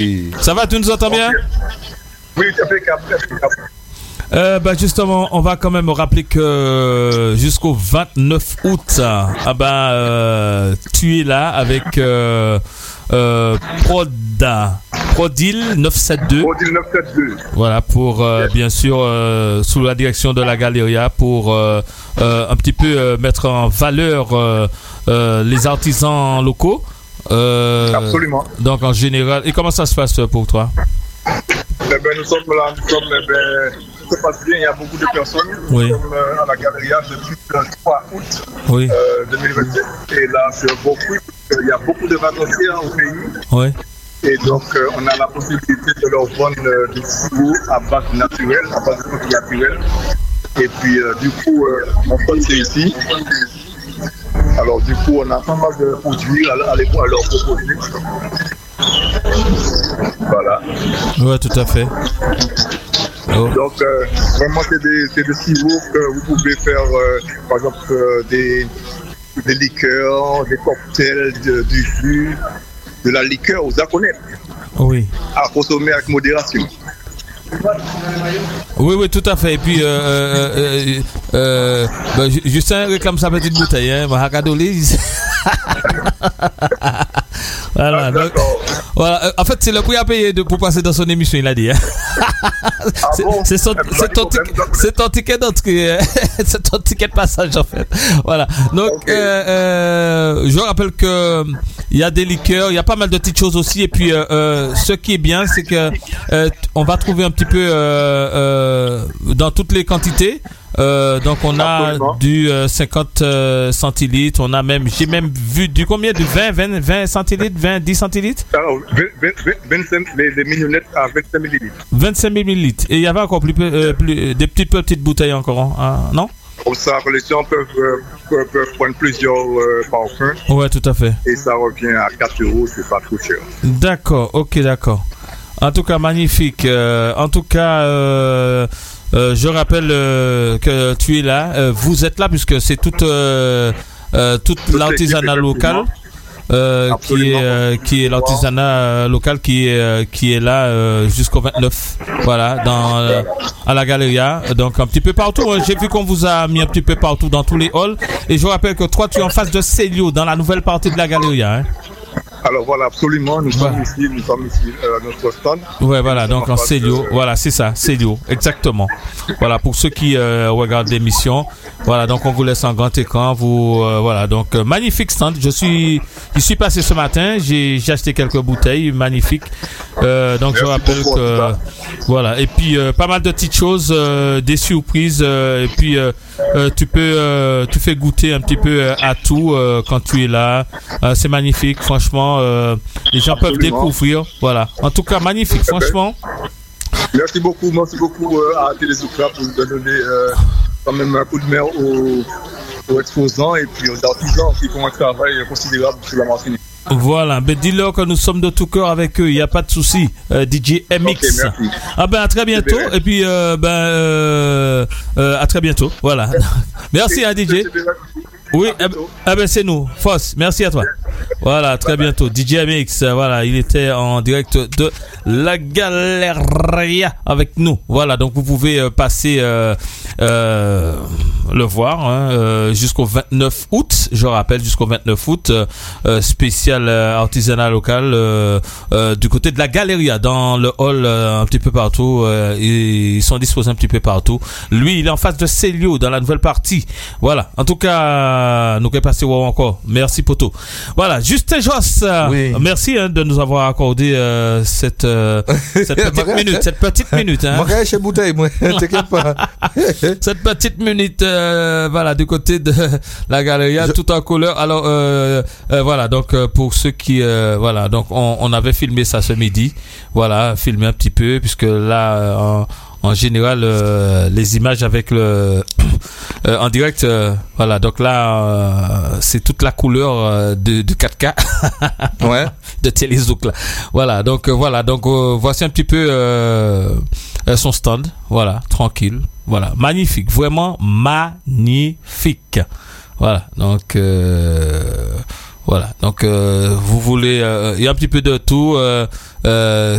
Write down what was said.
Ça va, tu nous entends bien? Oui, impeccable. Justement, on va quand même rappeler que jusqu'au 29 août, tu es là avec Prodil 972. Prodil 972. Voilà, pour bien sûr sous la direction de la Galeria pour un petit peu mettre en valeur les artisans locaux. Absolument. Donc en général, et comment ça se passe pour toi? Nous sommes là, ça se passe bien, il y a beaucoup de personnes. Oui. Nous sommes à la Galeria depuis le 3 août 2027. Et là, c'est beaucoup. Il y a beaucoup de vacanciers au pays. Oui. Et donc, on a la possibilité de leur vendre des sirops à base naturelle, à base de produits naturels. Et puis, du coup, mon pote, c'est ici. Alors, du coup, on a pas mal de produits à leur proposer. Voilà. Ouais, tout à fait. Oh. Donc, vraiment, c'est des sirops que vous pouvez faire, par exemple, des liqueurs, des cocktails, du jus, de la liqueur aux aconnettes. Oui. À consommer avec modération. Oui, tout à fait. Et puis, Justin réclame sa petite bouteille, hein, voilà, donc, voilà. En fait, c'est le prix à payer pour passer dans son émission, il a dit. Hein. C'est ton ticket d'entrée, c'est ton ticket de passage en fait. Voilà. Donc, je rappelle que il y a des liqueurs, il y a pas mal de petites choses aussi. Et puis, ce qui est bien, c'est que on va trouver un petit peu dans toutes les quantités. Donc on a du 50 centilitres, on a même, j'ai même vu du combien, du 20 centilitres, 10 centilitres. Alors, 25, les millionnettes à 25 millilitres. 25 millilitres. Et il y avait encore des petites bouteilles encore, hein, non? Pour ça, les gens peuvent prendre plusieurs parfums. Ouais, tout à fait. Et ça revient à 4 €, c'est pas trop cher. D'accord, ok, d'accord. En tout cas, magnifique. En tout cas, je rappelle que tu es là. Vous êtes là puisque c'est toute l'artisanat local qui est l'artisanat local qui est là jusqu'au 29. Voilà, à la Galeria. Donc un petit peu partout. J'ai vu qu'on vous a mis un petit peu partout dans tous les halls. Et je rappelle que toi, tu es en face de Célio dans la nouvelle partie de la Galeria. Hein. Alors voilà, absolument, nous sommes ici à notre stand. Ouais, voilà, donc en Célio, voilà, c'est ça, Célio, exactement. Voilà, pour ceux qui regardent l'émission, voilà, donc on vous laisse en grand écran, voilà, donc magnifique stand. Je suis passé ce matin, j'ai acheté quelques bouteilles, magnifiques. Donc je rappelle que, voilà, et puis pas mal de petites choses, des surprises, et puis tu fais goûter un petit peu à tout quand tu es là. C'est magnifique, franchement. Les gens peuvent découvrir. Voilà. En tout cas, magnifique, franchement. Merci beaucoup à Télézoukla pour nous donner quand même un coup de main aux exposants et puis aux artisans qui font un travail considérable sur la Martinique. Voilà, ben dis-leur que nous sommes de tout cœur avec eux, il n'y a pas de souci. DJ MX. Okay, merci. À très bientôt. Et puis à très bientôt. Voilà. Merci à DJ. Oui, c'est nous. Foss, merci à toi. Voilà, très bientôt. DJ MX, voilà, il était en direct de la Galeria avec nous. Voilà, donc vous pouvez passer le voir jusqu'au 29 août. Je rappelle, jusqu'au 29 août, spécial artisanat local du côté de la Galeria, dans le hall un petit peu partout. Ils sont disposés un petit peu partout. Lui, il est en face de Célio, dans la nouvelle partie. Voilà, en tout cas, nous pouvons passer encore. Merci, Poto. Voilà, Justin Joss, merci de nous avoir accordé cette petite minute. Hein. Moi, chez bouteille, moi, t'inquiète pas. Cette petite minute, voilà, du côté de la Galeria, tout en couleur. Alors, voilà, donc pour ceux qui, voilà, donc on avait filmé ça ce midi. Voilà, filmé un petit peu, puisque là, en général, les images avec en direct, voilà, donc là, c'est toute la couleur de 4K ouais. de Télézouk. Voilà, donc voici un petit peu son stand. Voilà, tranquille. Voilà, magnifique, vraiment magnifique. Voilà, donc Voilà. Donc, vous voulez, il y a un petit peu de tout.